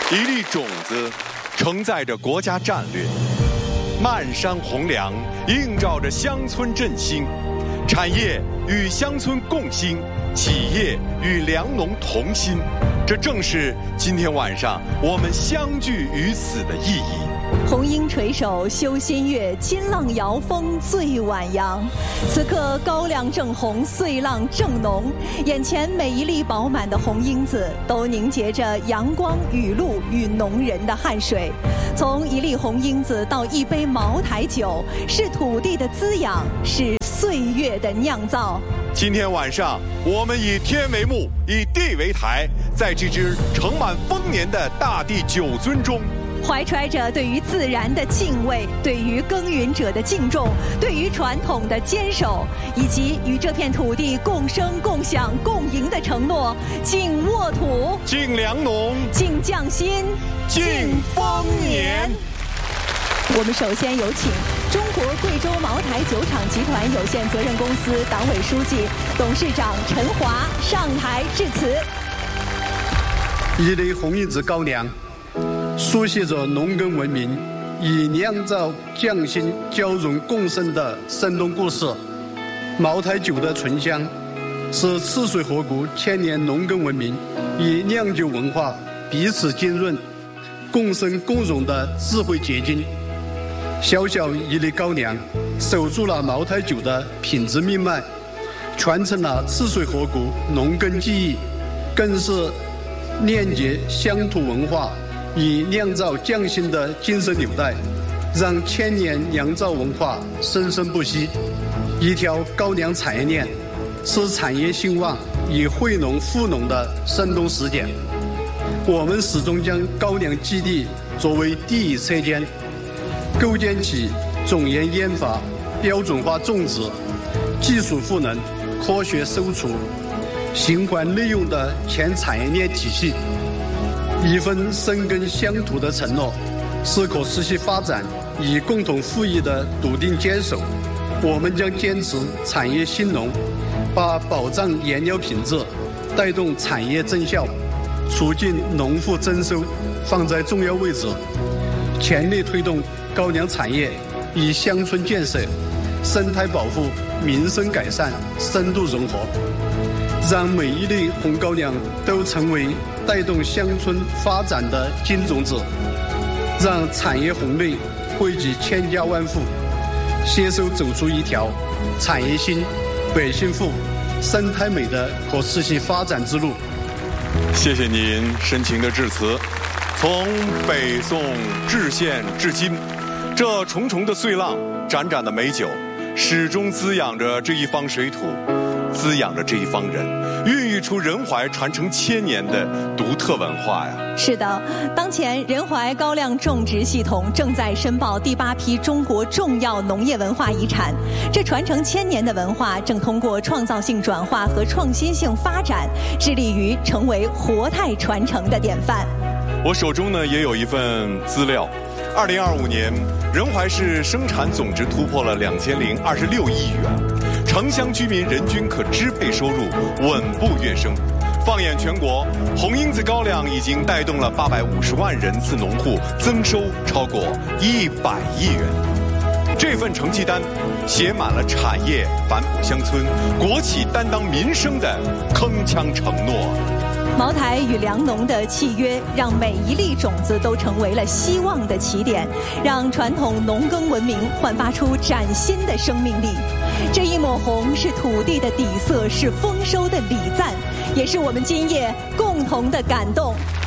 一粒种子承载着国家战略，漫山红粮映照着乡村振兴，产业与乡村共兴，企业与粮农同心，这正是今天晚上我们相聚于此的意义。 红缨垂手修新月，金浪摇风醉晚阳。此刻高粱正红，岁浪正浓，眼前每一粒饱满的红缨子都凝结着阳光、雨露与农人的汗水。从一粒红缨子到一杯茅台酒，是土地的滋养，是岁月的酿造。 今天晚上，我们以天为幕，以地为台，在这支盛满丰年的大地酒樽中， 怀揣着对于自然的敬畏，对于耕耘者的敬重，对于传统的坚守，以及与这片土地共生共享共赢的承诺，敬沃土， 敬粮农， 敬匠心， 敬丰年。 我们首先有请中国贵州茅台酒厂集团有限责任公司党委书记、董事长陈华上台致辞。 一粒红缨子高粱，书写着农耕文明与酿造匠心交融共生的生动故事。茅台酒的醇香，是赤水河谷千年农耕文明与酿酒文化彼此浸润、共生共荣的智慧结晶。小小一粒高粱，守住了茅台酒的品质命脉，传承了赤水河谷农耕技艺，更是链接乡土文化与酿造匠心的精神纽带，让千年酿造文化生生不息。一条高粱产业链，是产业兴旺与惠农富农的生动实践。我们始终将高粱基地作为第一车间，构建起种研研发、标准化种植、技术赋能、科学收储、循环利用的全产业链体系。一份深耕乡土的承诺，是可持续发展与共同富裕的笃定坚守。我们将坚持产业兴农，把保障原料品质、带动产业增效、促进农户增收放在重要位置，全力推动高粱产业与乡村建设、生态保护、民生改善深度融合，让每一粒红高粱都成为带动乡村发展的金种子，让产业红利惠及千家万户，携手走出一条产业兴、百姓富、生态美的可持续发展之路。 谢谢您深情的致辞。从北宋至现至今，这重重的岁浪、盏盏的美酒，始终滋养着这一方水土，滋养着这一方人，孕育出仁怀传承千年的独特文化呀。 是的，当前仁怀高粱种植系统正在申报第8批中国重要农业文化遗产。这传承千年的文化正通过创造性转化和创新性发展，致力于成为活态传承的典范。 我手中呢也有一份资料，2025年仁怀市生产总值突破了2026亿元，城乡居民人均可支配收入稳步跃升。放眼全国，红缨子高粱已经带动了850万人次农户增收超过100亿元。这份成绩单写满了产业反哺乡村、国企担当民生的铿锵承诺。 茅台与粮农的契约，让每一粒种子都成为了希望的起点，让传统农耕文明焕发出崭新的生命力。这一抹红是土地的底色，是丰收的礼赞，也是我们今夜共同的感动。